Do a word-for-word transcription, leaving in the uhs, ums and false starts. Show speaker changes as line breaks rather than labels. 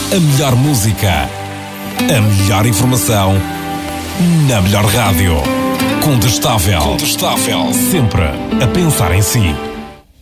A melhor música, a melhor informação, na melhor rádio. Contestável. Contestável. Sempre a pensar em si.